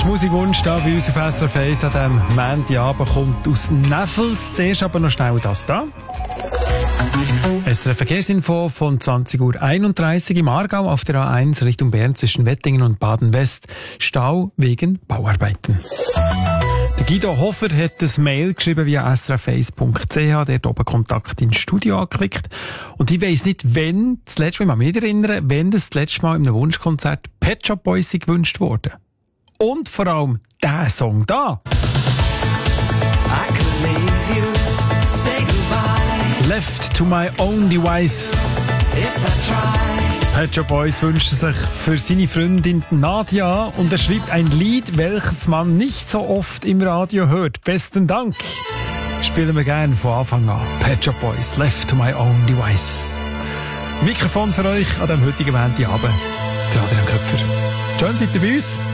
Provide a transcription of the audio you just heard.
erste Musikwunsch hier bei uns auf SRF 1 an diesem Montagabend kommt aus Neffels. Zuerst aber noch schnell das da. SRF Verkehrsinfo von 20.31 Uhr im Aargau auf der A1 Richtung Bern zwischen Wettingen und Baden-West. Stau wegen Bauarbeiten. Der Guido Hofer hat ein Mail geschrieben via srf1.ch, der oben Kontakt ins Studio angeklickt. Und ich weiss nicht, wenn das letzte Mal, ich kann mich nicht erinnern, wenn das letzte Mal in einem Wunschkonzert Pet Shop Boys gewünscht wurde. Und vor allem der Song da. Left to my own devices. Pet Shop Boys wünscht sich für seine Freundin Nadia und er schreibt ein Lied, welches man nicht so oft im Radio hört. Besten Dank. Spielen wir gerne von Anfang an. Pet Shop Boys, Left to my own devices. Mikrofon für euch an diesem heutigen Montagabend. Der Adrian Köpfer. Schön seid ihr bei uns.